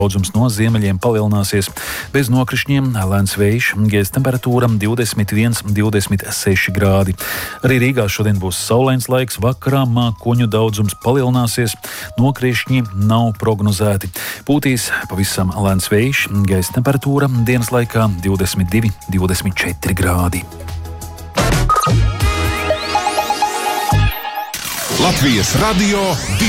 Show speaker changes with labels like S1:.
S1: Daudzums no ziemeļiem palielināsies. Bez nokrišņiem lēns vējš, gaisa temperatūra 21–26 grādi. Arī Rīgā šodien būs saulains laiks, vakarā mākoņu daudzums palielināsies, nokrišņi nav prognozēti. Pūtīs pavisam lēns vējš, gaisa temperatūra dienas laikā 22–24 grādi.
S2: Latvijas Radio 2